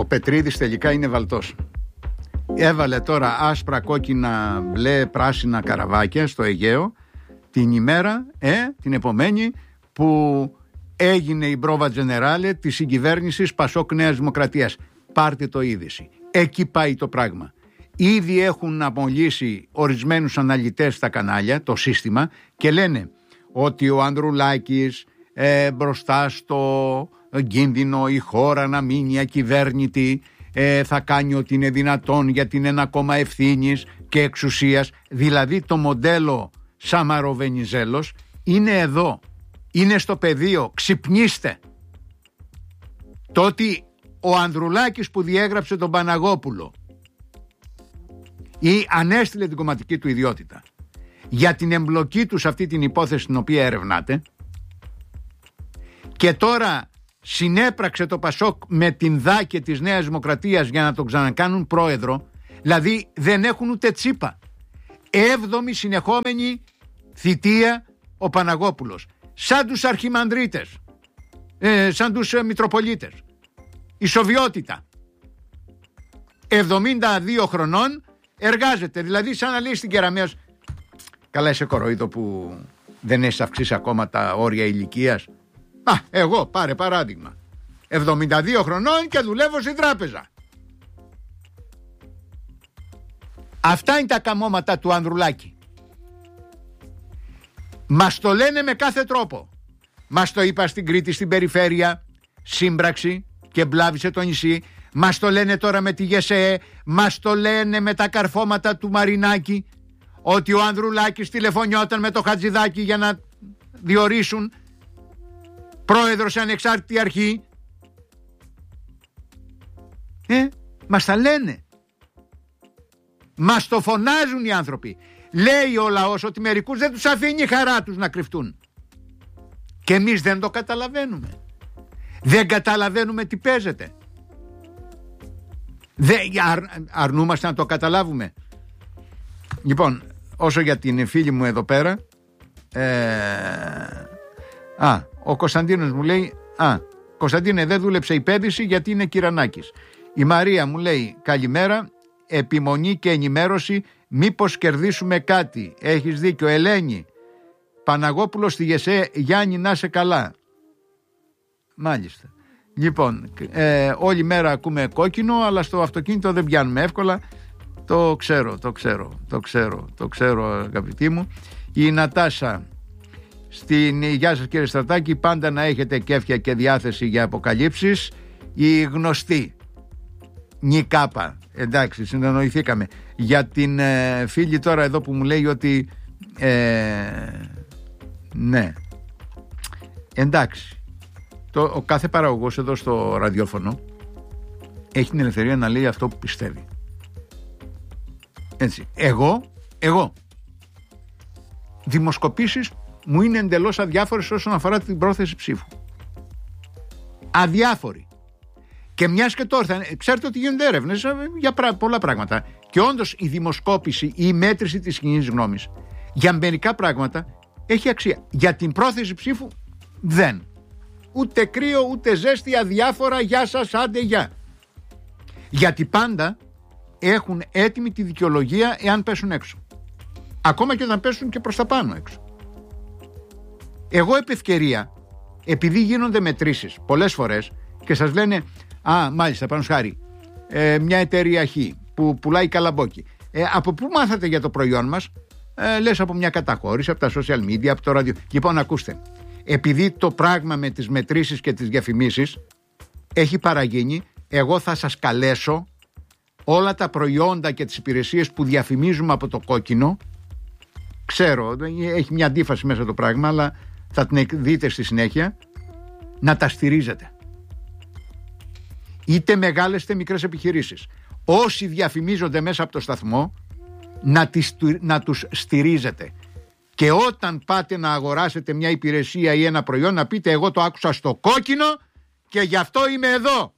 Πετρίδης τελικά είναι βαλτός. Έβαλε τώρα άσπρα, κόκκινα, μπλε, πράσινα καραβάκια στο Αιγαίο την ημέρα, την επομένη που έγινε η πρόβα τζενεράλε της συγκυβέρνησης Πασόκ Νέας Δημοκρατίας. Πάρτε το είδηση. Εκεί πάει το πράγμα. Ήδη έχουν απολύσει ορισμένους αναλυτές στα κανάλια, το σύστημα, και λένε ότι ο Ανδρουλάκης μπροστά στο κίνδυνο η χώρα να μείνει ακυβέρνητη θα κάνει ό,τι είναι δυνατόν γιατί είναι ένα κόμμα ευθύνης και εξουσίας. Δηλαδή το μοντέλο Σάμαρο-Βενιζέλος είναι εδώ, είναι στο πεδίο. Ξυπνήστε. Το ότι ο Ανδρουλάκης που διέγραψε τον Παναγόπουλο ή ανέστειλε την κομματική του ιδιότητα για την εμπλοκή του σε αυτή την υπόθεση την οποία ερευνάτε, και τώρα συνέπραξε το Πασόκ με την ΔΑΚΕ της Νέας Δημοκρατίας για να τον ξανακάνουν πρόεδρο, δηλαδή δεν έχουν ούτε τσίπα. 7η συνεχόμενη θητεία ο Παναγόπουλος, σαν τους αρχιμανδρίτες, σαν τους μητροπολίτες, ισοβιότητα. 72 χρονών εργάζεται, δηλαδή σαν να λέει στην Κεραμέως, καλά είσαι κοροϊδό που δεν έχεις αυξήσει ακόμα τα όρια ηλικίας. Εγώ πάρε παράδειγμα, 72 χρονών και δουλεύω στην τράπεζα. Αυτά είναι τα καμώματα του Ανδρουλάκη. Μας το λένε με κάθε τρόπο. Μας το είπα στην Κρήτη, στην περιφέρεια, σύμπραξη και μπλάβησε το νησί. Μας το λένε τώρα με τη ΓΕΣΕΕ, μας το λένε με τα καρφώματα του Μαρινάκη, ότι ο Ανδρουλάκης τηλεφωνιόταν με το Χατζηδάκη για να διορίσουν πρόεδρο σε ανεξάρτητη αρχή. Μας τα λένε. Μας το φωνάζουν οι άνθρωποι. Λέει ο λαός ότι μερικούς δεν τους αφήνει η χαρά τους να κρυφτούν. Και εμείς δεν το καταλαβαίνουμε. Δεν καταλαβαίνουμε τι παίζεται. Αρνούμαστε να το καταλάβουμε. Λοιπόν, όσο για την φίλη μου εδώ πέρα, ο Κωνσταντίνος μου λέει, Κωνσταντίνε, δεν δούλεψε η πέδηση γιατί είναι Κυρανάκης. Η Μαρία μου λέει, καλημέρα, επιμονή και ενημέρωση, μήπως κερδίσουμε κάτι. Έχεις δίκιο. Ελένη, Παναγόπουλος στη ΓΕΣΕ, Γιάννη να σε καλά. Μάλιστα. Λοιπόν, όλη μέρα ακούμε κόκκινο, αλλά στο αυτοκίνητο δεν πιάνουμε εύκολα. Το ξέρω αγαπητοί μου. Η Νατάσα, γεια σας κύριε Στρατάκη, πάντα να έχετε κέφια και διάθεση για αποκαλύψεις. Η γνωστή Νικάπα, εντάξει, συνεννοηθήκαμε. Για την φίλη τώρα εδώ που μου λέει ότι ναι, εντάξει, ο κάθε παραγωγός εδώ στο ραδιόφωνο έχει την ελευθερία να λέει αυτό που πιστεύει. Έτσι, εγώ δημοσκοπήσεις μου είναι εντελώς αδιάφορες όσον αφορά την πρόθεση ψήφου. Αδιάφοροι. Και μιας και τώρα, ξέρετε ότι γίνονται έρευνες για πολλά πράγματα. Και όντως η δημοσκόπηση, η μέτρηση της κοινής γνώμης για μερικά πράγματα έχει αξία. Για την πρόθεση ψήφου δεν. Ούτε κρύο, ούτε ζέστη, αδιάφορα, γεια σας, άντε γεια. Γιατί πάντα έχουν έτοιμη τη δικαιολογία εάν πέσουν έξω. Ακόμα και όταν πέσουν και προς τα πάνω έξω. Εγώ επ' ευκαιρία, επειδή γίνονται μετρήσεις πολλές φορές και σας λένε, μάλιστα, πάνω χάρη, μια εταιρεία Χ που πουλάει καλαμπόκι. Από πού μάθατε για το προϊόν μας? Λες από μια καταχώρηση, από τα social media, από το ράδιο. Λοιπόν, ακούστε, επειδή το πράγμα με τις μετρήσεις και τις διαφημίσεις έχει παραγίνει, εγώ θα σας καλέσω όλα τα προϊόντα και τις υπηρεσίες που διαφημίζουμε από το κόκκινο. Ξέρω, έχει μια αντίφαση μέσα το πράγμα, αλλά θα την δείτε στη συνέχεια, να τα στηρίζετε. Είτε μεγάλες είτε μικρές επιχειρήσεις. Όσοι διαφημίζονται μέσα από το σταθμό, να τους στηρίζετε. Και όταν πάτε να αγοράσετε μια υπηρεσία ή ένα προϊόν, να πείτε, εγώ το άκουσα στο κόκκινο και γι' αυτό είμαι εδώ.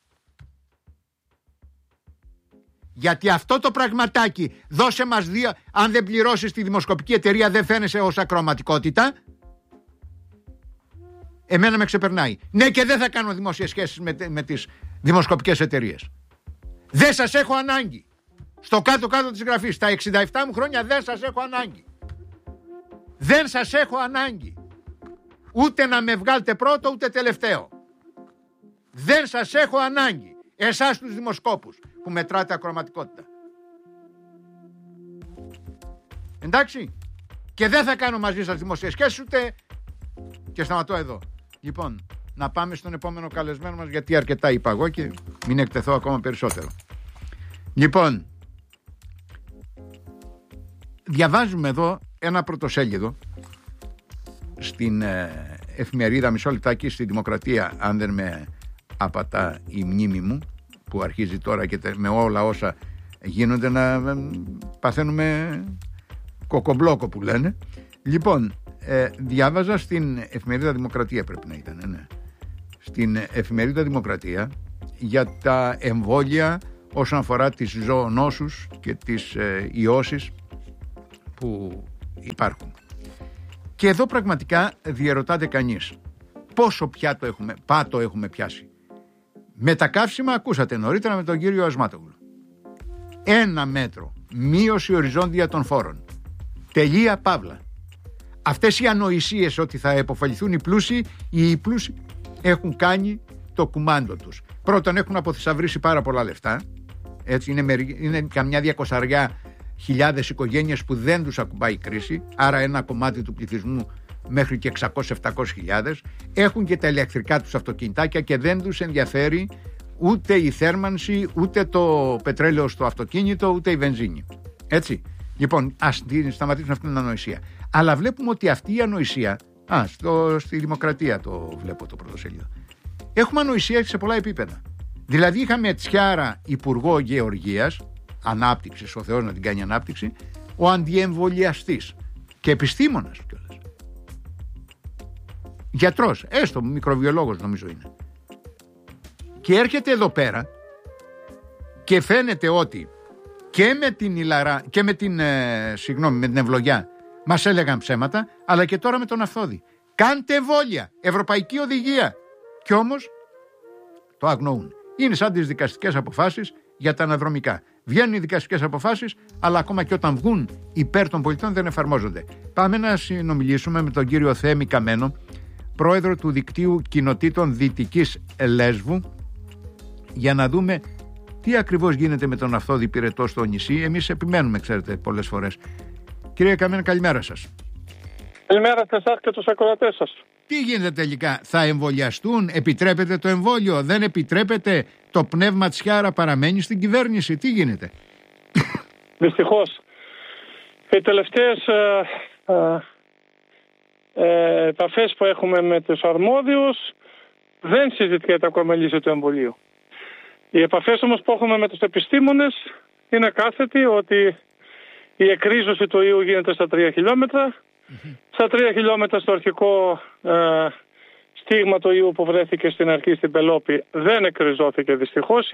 Γιατί αυτό το πραγματάκι, δώσε μας δύο, αν δεν πληρώσεις τη δημοσκοπική εταιρεία δεν φαίνεσαι ως ακροματικότητα. Εμένα με ξεπερνάει. Ναι, και δεν θα κάνω δημόσιες σχέσεις με τις δημοσκοπικές εταιρείες. Δεν σας έχω ανάγκη. Στο κάτω-κάτω της γραφής, στα 67 μου χρόνια δεν σας έχω ανάγκη. Δεν σας έχω ανάγκη. Ούτε να με βγάλετε πρώτο ούτε τελευταίο. Δεν σας έχω ανάγκη. Εσάς τους δημοσκόπους που μετράτε ακροματικότητα. Εντάξει. Και δεν θα κάνω μαζί σας δημοσίες σχέσεις ούτε. Και σταματώ εδώ. Λοιπόν, να πάμε στον επόμενο καλεσμένο μας, γιατί αρκετά είπα εγώ και μην εκτεθώ ακόμα περισσότερο. Λοιπόν, διαβάζουμε εδώ ένα πρωτοσέλιδο στην εφημερίδα, μισό λεπτάκι, στη Δημοκρατία, αν δεν με απατά η μνήμη μου, που αρχίζει τώρα και με όλα όσα γίνονται να παθαίνουμε κοκομπλόκο που λένε. Λοιπόν, διάβαζα στην εφημερίδα Δημοκρατία, πρέπει να ήταν, ναι. Στην εφημερίδα Δημοκρατία για τα εμβόλια όσον αφορά τις ζωονόσους και τις ιώσεις που υπάρχουν. Και εδώ πραγματικά διερωτάται κανείς πόσο πάτο έχουμε πιάσει. Με τα καύσιμα ακούσατε νωρίτερα με τον κύριο Ασμάτογλου. 1 μέτρο μείωση οριζόντια των φόρων. Τελεία παύλα. Αυτές οι ανοησίες ότι θα επωφεληθούν οι πλούσιοι έχουν το κουμάντο τους. Πρώτον, έχουν αποθυσαυρίσει πάρα πολλά λεφτά. Έτσι, είναι καμιά 200.000 οικογένειες που δεν τους ακουμπάει η κρίση, άρα ένα κομμάτι του πληθυσμού μέχρι και 600-700.000. Έχουν και τα ηλεκτρικά τους αυτοκινητάκια και δεν τους ενδιαφέρει ούτε η θέρμανση, ούτε το πετρέλαιο στο αυτοκίνητο, ούτε η βενζίνη. Έτσι. Λοιπόν, ας σταματήσουμε αυτήν την ανοησία. Αλλά βλέπουμε ότι αυτή η ανοησία. Στη Δημοκρατία το βλέπω το πρωτοσέλιδο. Έχουμε ανοησία σε πολλά επίπεδα. Δηλαδή, είχαμε Τσιάρα υπουργό Γεωργίας, ανάπτυξης, ο Θεός να την κάνει ανάπτυξη, ο αντιεμβολιαστής και επιστήμονας κιόλας. Γιατρός, έστω μικροβιολόγος νομίζω είναι. Και έρχεται εδώ πέρα και φαίνεται ότι και με την με την ευλογιά μας έλεγαν ψέματα, αλλά και τώρα με τον Αυθόδη. Κάντε εμβόλια, ευρωπαϊκή οδηγία. Κι όμως το αγνοούν. Είναι σαν τις δικαστικές αποφάσεις για τα αναδρομικά. Βγαίνουν οι δικαστικές αποφάσεις, αλλά ακόμα και όταν βγουν υπέρ των πολιτών δεν εφαρμόζονται. Πάμε να συνομιλήσουμε με τον κύριο Θέμη Καμένο, πρόεδρο του Δικτύου Κοινοτήτων Δυτικής Λέσβου, για να δούμε τι ακριβώς γίνεται με τον Αυθόδη Πυρετό στο νησί. Εμείς επιμένουμε, ξέρετε, πολλές φορές. Κύριε Καμένο, καλημέρα σας. Καλημέρα σε εσάς και τους ακροατές σας. Τι γίνεται τελικά, θα εμβολιαστούν, επιτρέπεται το εμβόλιο, δεν επιτρέπεται, το πνεύμα Τσιάρα παραμένει στην κυβέρνηση, τι γίνεται? Δυστυχώς. Οι τελευταίες επαφές που έχουμε με τους αρμόδιους δεν συζητιέται ακόμα λύση του εμβολίου. Οι επαφές όμως που έχουμε με τους επιστήμονες είναι κάθετη ότι η εκρίζωση του ιού γίνεται στα 3 χιλιόμετρα. Στα 3 χιλιόμετρα στο αρχικό στίγμα του ιού που βρέθηκε στην αρχή στην Πελόπη δεν εκριζώθηκε δυστυχώς.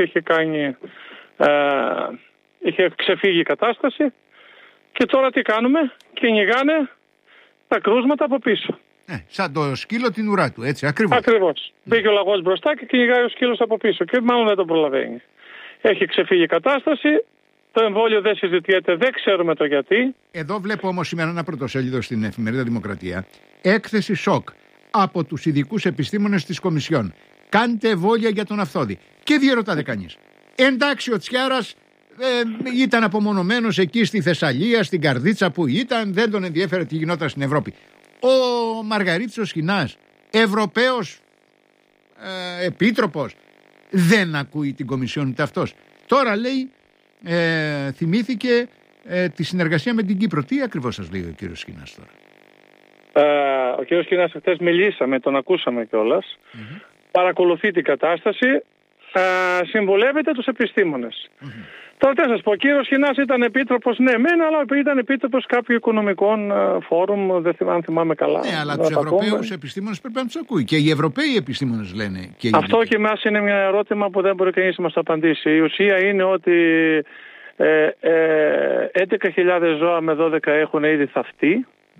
Είχε ξεφύγει η κατάσταση. Και τώρα τι κάνουμε? Κυνηγάνε τα κρούσματα από πίσω. Σαν το σκύλο την ουρά του, έτσι ακριβώς. Ακριβώς. Μπήκε ο λαγός μπροστά και κυνηγάει ο σκύλος από πίσω και μάλλον δεν τον προλαβαίνει. Έχει ξεφύγει η κατάσταση. Το εμβόλιο δεν συζητιέται, δεν ξέρουμε το γιατί. Εδώ βλέπω όμως σήμερα ένα πρωτοσέλιδο στην εφημερίδα Δημοκρατία. Έκθεση σοκ από τους ειδικούς επιστήμονες της Κομισιόν. Κάντε εμβόλια για τον Αυθόδη. Και διερωτάται κανείς. Εντάξει, ο Τσιάρας ήταν απομονωμένος εκεί στη Θεσσαλία, στην Καρδίτσα που ήταν, δεν τον ενδιέφερε τι γινόταν στην Ευρώπη. Ο Μαργαρίτης ο Σχοινάς, Ευρωπαίος Επίτροπος, δεν ακούει την Κομισιόν ούτε αυτός. Τώρα λέει, θυμήθηκε τη συνεργασία με την Κύπρο. Τι ακριβώς σας λέει ο κύριος Σχοινάς τώρα? Ο κύριος Σχοινάς χθες μιλήσαμε, τον ακούσαμε κιόλας. Παρακολουθεί την κατάσταση, συμβουλεύεται τους επιστήμονες. Τώρα τι θα σας πω, ο κύριος Σχοινάς ήταν επίτροπος, ναι μεν, αλλά ήταν επίτροπος κάποιου οικονομικών φόρουμ, δεν θυμάμαι καλά. Ναι, αλλά τους Ευρωπαίους επιστήμονες πρέπει να τους ακούει. Και οι Ευρωπαίοι επιστήμονες λένε. Και αυτό και εμάς είναι μια ερώτημα που δεν μπορεί κανείς να μας απαντήσει. Η ουσία είναι ότι 11.000 ζώα με 12 έχουν ήδη θαυτεί.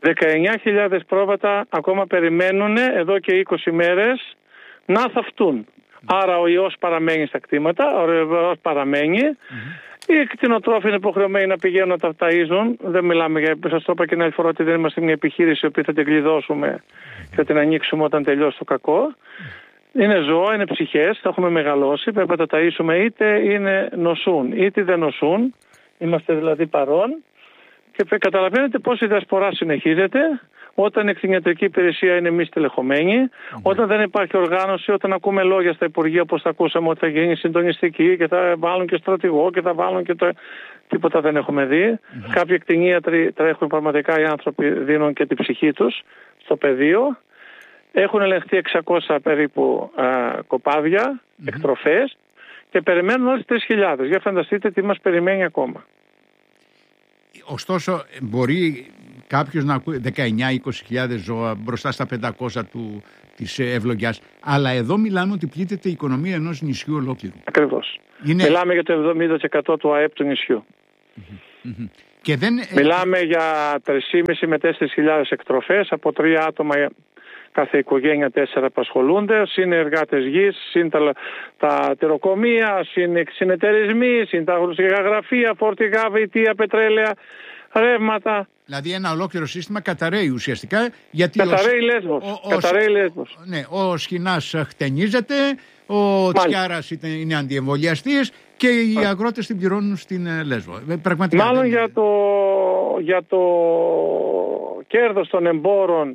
19.000 πρόβατα ακόμα περιμένουν εδώ και 20 μέρες να θαυτούν. Άρα ο ιός παραμένει στα κτήματα, ο ιός παραμένει. Οι κτηνοτρόφοι είναι υποχρεωμένοι να πηγαίνουν να τα ταΐζουν. Δεν μιλάμε για, σας το είπα και την άλλη φορά, ότι δεν είμαστε μια επιχείρηση που θα την κλειδώσουμε και θα την ανοίξουμε όταν τελειώσει το κακό. Είναι ζώα, είναι ψυχές, τα έχουμε μεγαλώσει, πρέπει να τα ταΐσουμε, είτε είναι νοσούν είτε δεν νοσούν. Είμαστε δηλαδή παρόν και καταλαβαίνετε πώς η διασπορά συνεχίζεται. Όταν η κτηνιατρική υπηρεσία είναι μη στελεχωμένη, όταν δεν υπάρχει οργάνωση, όταν ακούμε λόγια στα Υπουργεία, όπως τα ακούσαμε, ότι θα γίνει συντονιστική και θα βάλουν και στρατηγό και θα βάλουν και τίποτα δεν έχουμε δει. Κάποιοι κτηνίατροι τρέχουν, πραγματικά οι άνθρωποι δίνουν και την ψυχή τους στο πεδίο. Έχουν ελεγχθεί 600 περίπου κοπάδια, εκτροφές και περιμένουν όλες 3.000. Για φανταστείτε τι μας περιμένει ακόμα. Ωστόσο, μπορεί κάποιος να ακούει 19-20.000 ζώα μπροστά στα 500 της ευλογιάς. Αλλά εδώ μιλάμε ότι πλήττεται η οικονομία ενός νησιού ολόκληρου. Ακριβώς. Μιλάμε για το 70% του ΑΕΠ του νησιού. Και μιλάμε για 3.500 με 4.000 εκτροφές, από 3 άτομα κάθε οικογένεια, 4 απασχολούνται, συν εργάτες γης, συν τα τεροκομεία, συν συνεταιρισμοί, συν τα γραφεία, φορτηγά, βιτία, πετρέλαια, ρεύματα. Δηλαδή ένα ολόκληρο σύστημα καταραίει ουσιαστικά. Γιατί καταραίει Λέσβος. Ναι, ο Σχοινάς χτενίζεται, ο Τσιάρας είναι αντιεμβολιαστής και οι αγρότες την πληρώνουν στην Λέσβο. Πραγματικά, μάλλον για το κέρδος των εμπόρων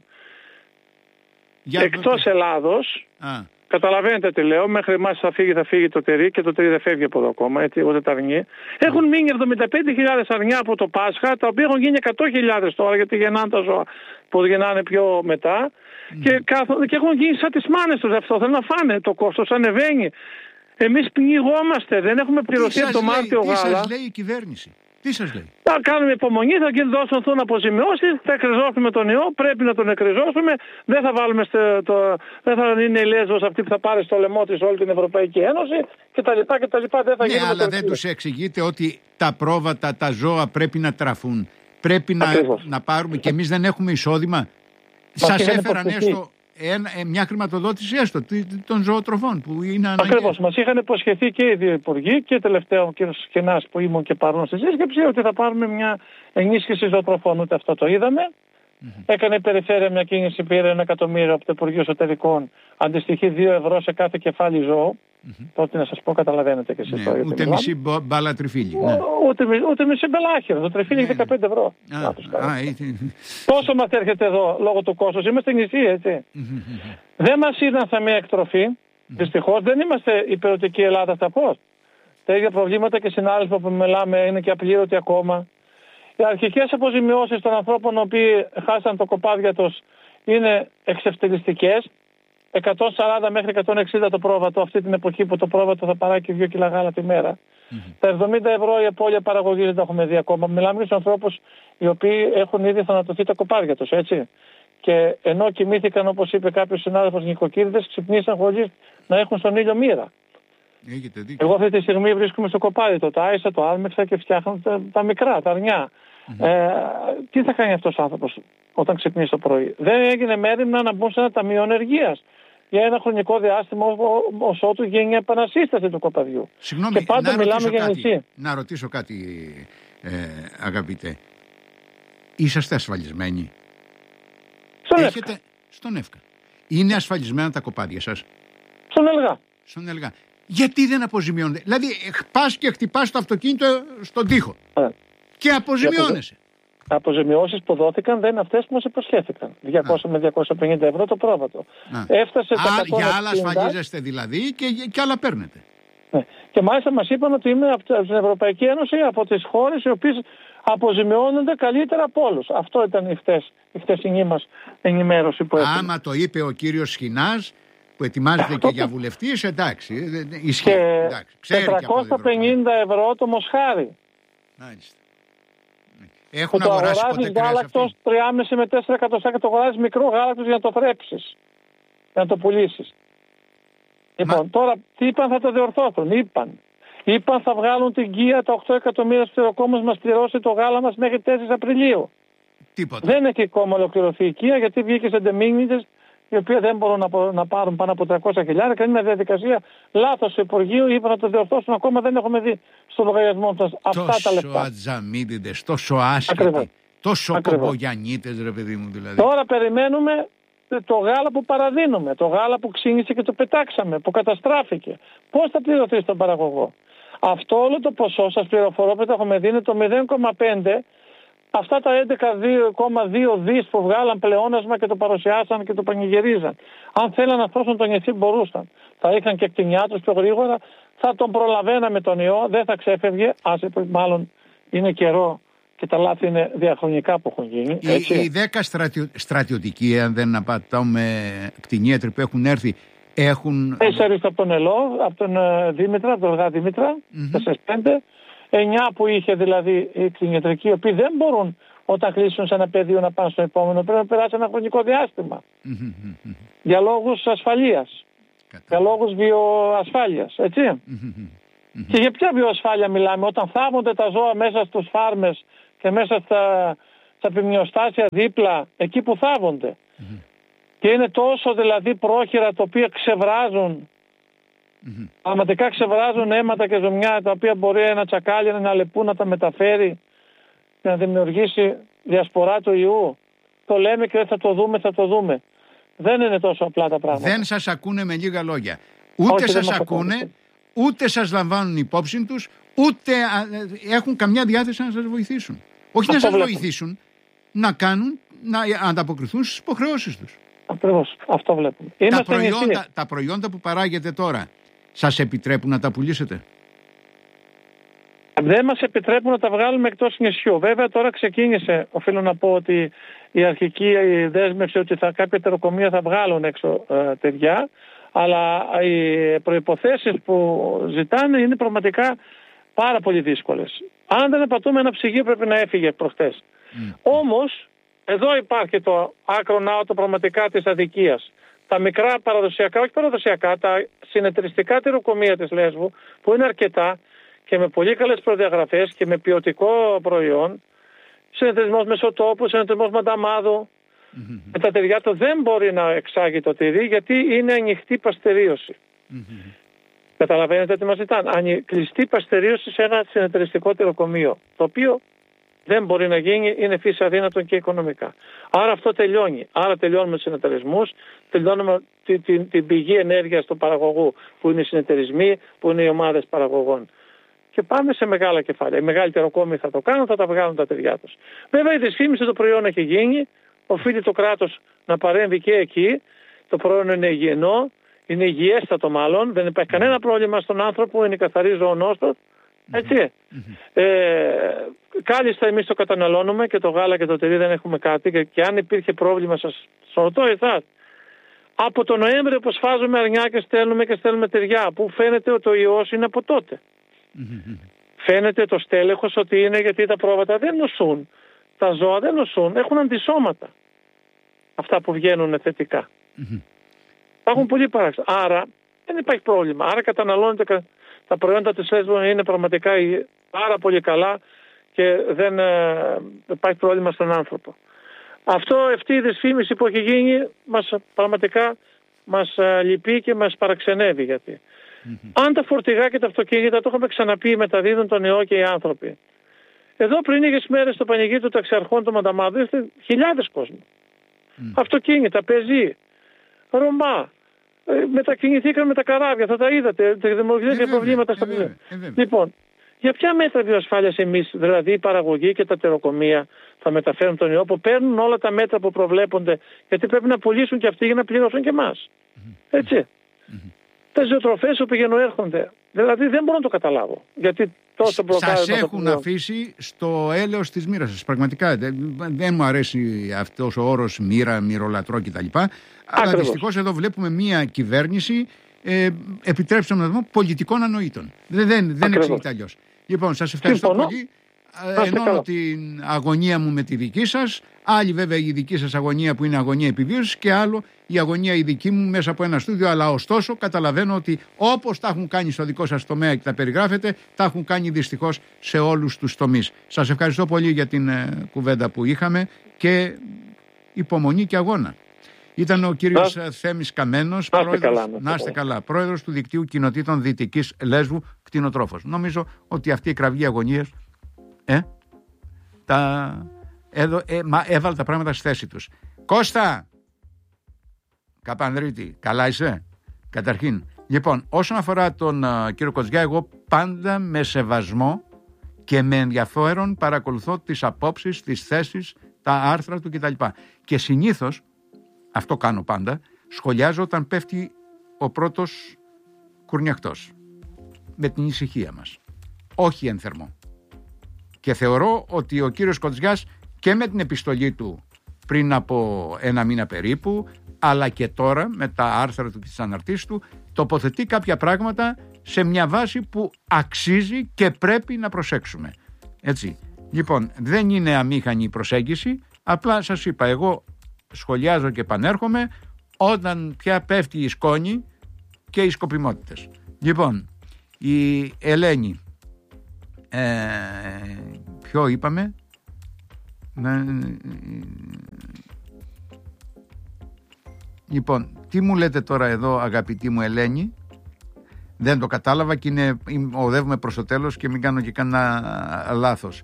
εκτός Ελλάδος. Καταλαβαίνετε τι λέω, μέχρι εμάς θα φύγει το τυρί και το τυρί δεν φεύγει από εδώ ακόμα, έτσι, ούτε τα αρνί. Έχουν μείνει 75.000 αρνιά από το Πάσχα, τα οποία έχουν γίνει 100.000 τώρα, γιατί γεννάνε τα ζώα που γεννάνε πιο μετά και έχουν γίνει σαν τις μάνες τους αυτό, θέλουν να φάνε, το κόστος ανεβαίνει. Εμείς πνιγόμαστε, δεν έχουμε πληρωθεί από το Μάρτιο γάλα. Τι σας λέει η κυβέρνηση? Τι σας λέει? Θα κάνουμε υπομονή, θα δώσουν αποζημιώσεις, θα εκριζώσουμε τον ιό, πρέπει να τον εκριζώσουμε, δεν θα βάλουμε δεν θα είναι η Λέσβος αυτή που θα πάρει στο λαιμό της όλη την Ευρωπαϊκή Ένωση κτλ. Δεν θα γίνει. Αλλά δεν τους εξηγείτε ότι τα πρόβατα, τα ζώα πρέπει να τραφούν. Πρέπει να πάρουμε και εμείς δεν έχουμε εισόδημα. Σας έφεραν έστω μια χρηματοδότηση έστω των ζωοτροφών που είναι αναγκαία. Ακριβώς. Μας είχαν υποσχεθεί και οι δύο υπουργοί και τελευταίο ο κ. Σχοινάς που ήμουν και παρόν στη σύσκεψη ότι θα πάρουμε μια ενίσχυση ζωοτροφών. Ούτε αυτό το είδαμε. Έκανε η περιφέρεια μια κίνηση, πήρε 1 εκατομμύριο από το Υπουργείο Εσωτερικών, αντιστοιχεί 2 ευρώ σε κάθε κεφάλι ζώου. Τότε να σας πω, καταλαβαίνετε και εσείς. Ούτε μισή μπάλα τριφύλι. Ούτε μισή μπελάχυρα. Το τριφύλι έχει 15 ευρώ. Πόσο μας έρχεται εδώ λόγω του κόστους? Είμαστε νησί, έτσι. Δεν μας είδαν σαν μια εκτροφή. Δυστυχώς δεν είμαστε υπηρετική Ελλάδα στα πώς. Τα ίδια προβλήματα και συνάδελφοι που μιλάμε είναι και απλήρωτοι ακόμα. Οι αρχικές αποζημιώσεις των ανθρώπων οι οποίοι χάσαν το κοπάδια τους είναι εξευτελιστικές. 140 μέχρι 160 το πρόβατο, αυτή την εποχή που το πρόβατο θα παράγει και 2 κιλά γάλα τη μέρα. Τα 70 ευρώ η απώλεια παραγωγής δεν τα έχουμε δει ακόμα. Μιλάμε για τους ανθρώπους οι οποίοι έχουν ήδη θανατωθεί τα κοπάδια τους, έτσι. Και ενώ κοιμήθηκαν, όπως είπε κάποιος συνάδελφος, νοικοκύριδες, ξυπνήσαν χωρίς να έχουν στον ήλιο μοίρα. Εγώ αυτή τη στιγμή βρίσκομαι στο κοπάδι, το τάισα, το άλμεξα και φτιάχνω τα μικρά, τα αρνιά. Τι θα κάνει αυτός ο άνθρωπος όταν ξυπνήσει το πρωί? Δεν έγινε μέριμνα να μπουν σε ένα ταμείο ενεργείας για ένα χρονικό διάστημα ως ότου γίνει η επανασύσταση του κοπαδιού. Συγγνώμη, και πάντα μιλάμε για νησί. Να ρωτήσω κάτι, αγαπητέ. Είσαστε ασφαλισμένοι? Στον Εύκα. Είναι ασφαλισμένα τα κοπάδια σας? Στον Ελγά. Γιατί δεν αποζημιώνεται? Δηλαδή πας και χτυπάς το αυτοκίνητο στον τοίχο και αποζημιώνεσαι. Αποζημιώσεις που δόθηκαν δεν είναι αυτές που μας υποσχέθηκαν. 200 με 250 ευρώ το πρόβατο. Έφτασε τα 160. Για άλλα ασφαλίζεστε δηλαδή και άλλα παίρνετε. Ναι. Και μάλιστα μας είπαν ότι είμαι από την Ευρωπαϊκή Ένωση, από τις χώρες οι οποίες αποζημιώνονται καλύτερα από όλους. Αυτό ήταν η χτεσινή μας ενημέρωση που έχουμε. Άμα το είπε ο κύριος Σχοινάς, που ετοιμάζεται και για βουλευτής, εντάξει, ισχύει. Και 450 ευρώ το μοσχάρι. Μάλιστα. Έχουν αγοράσει ποτέ γάλακτος 3,5 με 4 εκατοστάκια, το αγοράζεις μικρό γάλακτος για να το θρέψεις, για να το πουλήσεις. Λοιπόν, τώρα τι είπαν? Θα το διορθώσουν. Είπαν θα βγάλουν την γκία, τα 8 εκατομμύρια σφυροκόμους μας πληρώσει το γάλα μας μέχρι 4 Απριλίου. Τίποτα. Δεν έχει ακόμα ολοκληρωθεί η οικία, γιατί βγήκε σε ντεμίγνητες οι οποίοι δεν μπορούν να πάρουν πάνω από 300 χιλιάρικα. Είναι μια διαδικασία λάθος στο Υπουργείο, είπα να το διορθώσουν, ακόμα δεν έχουμε δει στο λογαριασμό μας αυτά τα λεφτά. Τόσο ατζαμίτιδες, τόσο άσχετοι, τόσο κομπογιανίτες, ρε παιδί μου δηλαδή. Τώρα περιμένουμε το γάλα που παραδίνουμε, το γάλα που ξύνησε και το πετάξαμε, που καταστράφηκε. Πώς θα πληρωθεί στον παραγωγό? Αυτό όλο το ποσό, σας πληροφορώ, που το έχουμε δει, είναι το 0,5. Αυτά τα 11,2 δις που βγάλαν πλεόνασμα και το παρουσιάσαν και το πανηγυρίζαν. Αν θέλαν να σώσουν τον νησί μπορούσαν. Θα είχαν και κτηνιά τους πιο γρήγορα, θα τον προλαβαίναμε τον ιό, δεν θα ξέφευγε, μάλλον είναι καιρό και τα λάθη είναι διαχρονικά που έχουν γίνει. Οι 10 στρατιωτικοί, αν δεν απατάμε, κτηνίατροι που έχουν έρθει, έχουν... 4 από τον Ελό, από τον Δήμητρα, από τον Γα Δήμητρα, 4-5. 9 που είχε δηλαδή οι κτηνιατρικοί, οι οποίοι δεν μπορούν όταν κλείσουν σε ένα πεδίο να πάνε στο επόμενο, πρέπει να περάσει ένα χρονικό διάστημα. Για λόγους ασφαλείας. Για λόγους βιοασφάλειας, έτσι. Και για ποια βιοασφάλεια μιλάμε? Όταν θάβονται τα ζώα μέσα στους φάρμες και μέσα στα ποιμνιοστάσια δίπλα, εκεί που θάβονται. Και είναι τόσο δηλαδή πρόχειρα, τα οποία ξεβράζουν, πραγματικά ξεβράζουν αίματα και ζωμιά, τα οποία μπορεί ένα τσακάλι, ένα αλεπού να τα μεταφέρει και να δημιουργήσει διασπορά του ιού. Το λέμε και θα το δούμε. Δεν είναι τόσο απλά τα πράγματα. Δεν σας ακούνε, με λίγα λόγια. Ούτε σας ακούνε, ούτε σας λαμβάνουν υπόψη τους, ούτε έχουν καμιά διάθεση να σας βοηθήσουν. Όχι να σας βοηθήσουν, να ανταποκριθούν στις υποχρεώσεις τους. Ακριβώς, αυτό βλέπουμε. Τα προϊόντα που παράγετε τώρα, σας επιτρέπουν να τα πουλήσετε? Δεν μας επιτρέπουν να τα βγάλουμε εκτός νησιού. Βέβαια τώρα ξεκίνησε, οφείλω να πω, ότι η αρχική δέσμευση ότι κάποια τεροκομεία θα βγάλουν έξω ταιριά, αλλά οι προϋποθέσεις που ζητάνε είναι πραγματικά πάρα πολύ δύσκολες. Αν δεν επατούμε, ένα ψυγείο πρέπει να έφυγε προχτές. Όμως, εδώ υπάρχει το άκρο ναότο πραγματικά της αδικίας. Τα μικρά παραδοσιακά, όχι παραδοσιακά, τα συνεταιριστικά τυροκομεία της Λέσβου, που είναι αρκετά και με πολύ καλές προδιαγραφές και με ποιοτικό προϊόν, συνεταιρισμός Μεσοτόπου, συνεταιρισμός Μανταμάδου, με τα τυριά του δεν μπορεί να εξάγει το τυρί, γιατί είναι ανοιχτή παστερίωση. Καταλαβαίνετε τι μας ζητάνε? Κλειστή παστερίωση σε ένα συνεταιριστικό τυροκομείο, το οποίο δεν μπορεί να γίνει, είναι φύση αδύνατον και οικονομικά. Άρα αυτό τελειώνει. Άρα τελειώνουμε τους συνεταιρισμούς, τελειώνουμε την πηγή ενέργειας του παραγωγού, που είναι οι συνεταιρισμοί, που είναι οι ομάδες παραγωγών. Και πάμε σε μεγάλα κεφάλαια. Οι μεγάλοι τεροκόμοι θα το κάνουν, θα τα βγάλουν τα ταιριά τους. Βέβαια η δυσφήμιση του προϊόν έχει γίνει, οφείλει το κράτος να παρέμβει και εκεί. Το προϊόν είναι υγιεινό, είναι υγιέστατο μάλλον, δεν υπάρχει κανένα πρόβλημα στον άνθρωπο, είναι καθαρή ζωονόστος. Έτσι. Κάλλιστα εμείς το καταναλώνουμε και το γάλα και το τυρί δεν έχουμε κάτι, και αν υπήρχε πρόβλημα, σας ρωτώ εσάς, από τον Νοέμβριο που σφάζουμε αρνιά και στέλνουμε τυριά, που φαίνεται ότι ο ιός είναι από τότε. Φαίνεται το στέλεχος ότι είναι, γιατί τα πρόβατα δεν νοσούν, τα ζώα δεν νοσούν, έχουν αντισώματα αυτά που βγαίνουν θετικά. Υπάρχουν πολλοί παράξενοι. Άρα δεν υπάρχει πρόβλημα. Άρα καταναλώνεται, τα προϊόντα της Λέσβου είναι πραγματικά πάρα πολύ καλά και δεν υπάρχει πρόβλημα στον άνθρωπο. Αυτή η δυσφήμιση που έχει γίνει πραγματικά μας λυπεί και μας παραξενεύει, γιατί αν τα φορτηγά και τα αυτοκίνητα, το έχουμε ξαναπεί, μεταδίδουν τον ιό και οι άνθρωποι. Εδώ πριν λίγες μέρες στο πανηγύρι του ταξιαρχών του Μανταμάδου ήρθε χιλιάδες κόσμο. Αυτοκίνητα, πεζοί, Ρωμά, μετακινηθήκαν με τα καράβια, θα τα είδατε, δημιουργήθηκαν προβλήματα στα πλοία. Λοιπόν, για ποια μέτρα βιοασφάλειας εμείς, δηλαδή η παραγωγή και τα τεροκομεία, θα μεταφέρουν τον ιό, που παίρνουν όλα τα μέτρα που προβλέπονται, γιατί πρέπει να πουλήσουν και αυτοί για να πληρώσουν και εμάς. Έτσι. Τα ζωοτροφές που πηγαίνουν έρχονται. Δηλαδή δεν μπορώ να το καταλάβω. Γιατί τόσο σας έχουν αφήσει στο έλεος της μοίρας σας. Πραγματικά δεν μου αρέσει αυτός ο όρος μοίρα, μυρολατρό κτλ. Αλλά δυστυχώς εδώ βλέπουμε μια κυβέρνηση, επιτρέψτε να το πω, πολιτικών ανοήτων. Δεν εξηγείται αλλιώς. Λοιπόν, σας ευχαριστώ πολύ. ενώνω την αγωνία μου με τη δική σας. Άλλη βέβαια η δική σας αγωνία που είναι αγωνία επιβίωσης και άλλο η αγωνία η δική μου μέσα από ένα στούντιο. Αλλά ωστόσο καταλαβαίνω ότι όπως τα έχουν κάνει στο δικό σας τομέα και τα περιγράφετε, τα έχουν κάνει δυστυχώς σε όλους τους τομείς. Σας ευχαριστώ πολύ για την κουβέντα που είχαμε και υπομονή και αγώνα. Ήταν ο κύριος Θέμης Καμένος, πρόεδρος του Δικτύου Κοινοτήτων Δυτικής Λέσβου, κτηνοτρόφος. Νομίζω ότι αυτή η κραυγή αγωνίας έβαλε τα πράγματα στη θέση τους. Κώστα Καπανδρίτη, καλά είσαι? Καταρχήν, λοιπόν, όσον αφορά τον κύριο Κοτζιά, εγώ πάντα με σεβασμό και με ενδιαφέρον παρακολουθώ τις απόψεις, τις θέσεις, τα άρθρα του κτλ. Και συνήθως, αυτό κάνω πάντα, σχολιάζω όταν πέφτει ο πρώτος κουρνιαχτός. Με την ησυχία μας. Όχι εν θερμό. Και θεωρώ ότι ο κύριος Κοτζιάς και με την επιστολή του πριν από ένα μήνα περίπου, αλλά και τώρα με τα άρθρα του και τις αναρτήσεις του, τοποθετεί κάποια πράγματα σε μια βάση που αξίζει και πρέπει να προσέξουμε. Έτσι. Λοιπόν, δεν είναι αμήχανη η προσέγγιση, απλά σας είπα, εγώ σχολιάζω και επανέρχομαι όταν πια πέφτει η σκόνη και οι σκοπιμότητες. Λοιπόν, η Ελένη, ποιο είπαμε? Λοιπόν, τι μου λέτε τώρα εδώ, αγαπητή μου Ελένη? Δεν το κατάλαβα και οδεύουμε προς το τέλος και μην κάνω και κανένα λάθος.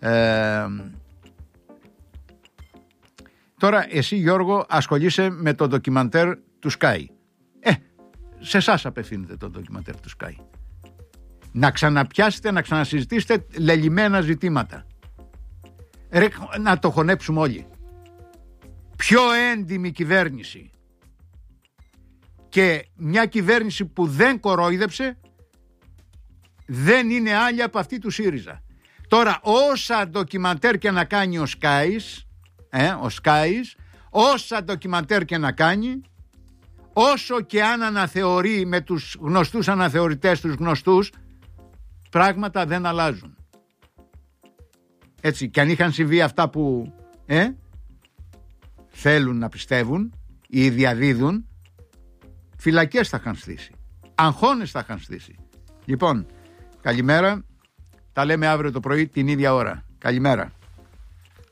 Τώρα εσύ, Γιώργο, ασχολείσαι με το ντοκιμαντέρ του Sky. Σε εσάς απευθύνεται το ντοκιμαντέρ του Sky. Να ξαναπιάσετε, να ξανασυζητήσετε λελειμμένα ζητήματα. Να το χωνέψουμε όλοι. Πιο έντιμη κυβέρνηση και μια κυβέρνηση που δεν κορόιδεψε δεν είναι άλλη από αυτή του ΣΥΡΙΖΑ. Τώρα όσα ντοκιμαντέρ και να κάνει ο Σκάις, όσα ντοκιμαντέρ και να κάνει, όσο και αν αναθεωρεί με τους γνωστούς αναθεωρητές τους γνωστούς, πράγματα δεν αλλάζουν. Έτσι, και αν είχαν συμβεί αυτά που θέλουν να πιστεύουν ή διαδίδουν, φυλακές θα είχαν στήσει, αγχώνες θα είχαν στήσει. Λοιπόν, καλημέρα, τα λέμε αύριο το πρωί την ίδια ώρα. Καλημέρα.